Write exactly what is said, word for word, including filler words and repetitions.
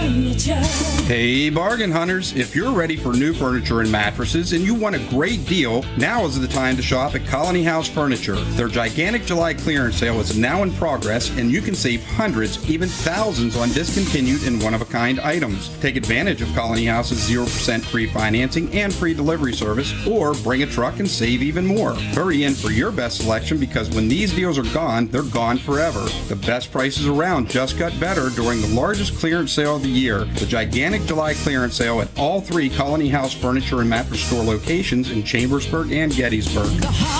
Furniture. Hey, bargain hunters, if you're ready for new furniture and mattresses and you want a great deal, now is the time to shop at Colony House Furniture. Their gigantic July clearance sale is now in progress and you can save hundreds, even thousands on discontinued and one-of-a-kind items. Take advantage of Colony House's zero percent free financing and free delivery service, or bring a truck and save even more. Hurry in for your best selection, because when these deals are gone, they're gone forever. The best prices around just got better during the largest clearance sale of the year, the gigantic July clearance sale at all three Colony House Furniture and Mattress Store locations in Chambersburg and Gettysburg.